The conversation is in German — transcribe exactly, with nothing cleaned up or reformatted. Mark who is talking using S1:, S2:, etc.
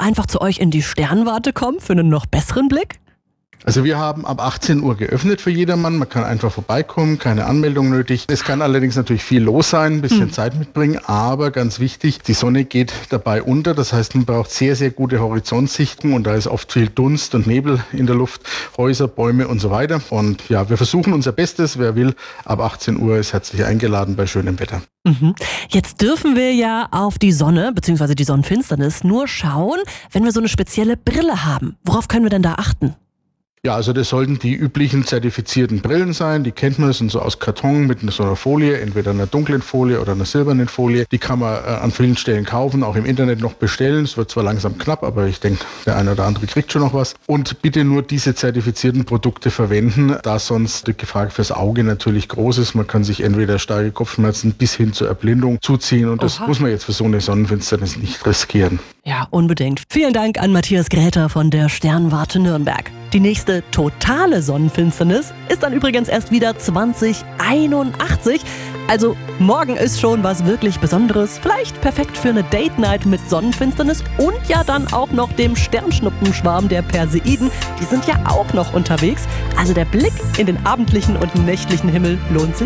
S1: einfach zu euch in die Sternwarte kommen für einen noch besseren Blick?
S2: Also wir haben ab achtzehn Uhr geöffnet für jedermann. Man kann einfach vorbeikommen, keine Anmeldung nötig. Es kann allerdings natürlich viel los sein, ein bisschen hm. Zeit mitbringen. Aber ganz wichtig, die Sonne geht dabei unter. Das heißt, man braucht sehr, sehr gute Horizontsichten. Und da ist oft viel Dunst und Nebel in der Luft, Häuser, Bäume und so weiter. Und ja, wir versuchen unser Bestes. Wer will, ab achtzehn Uhr ist herzlich eingeladen bei schönem Wetter.
S1: Mhm. Jetzt dürfen wir ja auf die Sonne bzw. die Sonnenfinsternis nur schauen, wenn wir so eine spezielle Brille haben. Worauf können wir denn da achten?
S2: Ja, also das sollten die üblichen zertifizierten Brillen sein. Die kennt man, sind so aus Karton mit so einer Folie, entweder einer dunklen Folie oder einer silbernen Folie. Die kann man äh, an vielen Stellen kaufen, auch im Internet noch bestellen. Es wird zwar langsam knapp, aber ich denke, der eine oder andere kriegt schon noch was. Und bitte nur diese zertifizierten Produkte verwenden, da sonst die Gefahr fürs Auge natürlich groß ist. Man kann sich entweder starke Kopfschmerzen bis hin zur Erblindung zuziehen und das Oha. muss man jetzt für so eine Sonnenfinsternis nicht riskieren.
S1: Ja, unbedingt. Vielen Dank an Matthias Gräter von der Sternwarte Nürnberg. Die nächste totale Sonnenfinsternis ist dann übrigens erst wieder zwanzig einundachtzig. Also morgen ist schon was wirklich Besonderes. Vielleicht perfekt für eine Date-Night mit Sonnenfinsternis und ja dann auch noch dem Sternschnuppenschwarm der Perseiden. Die sind ja auch noch unterwegs. Also der Blick in den abendlichen und nächtlichen Himmel lohnt sich.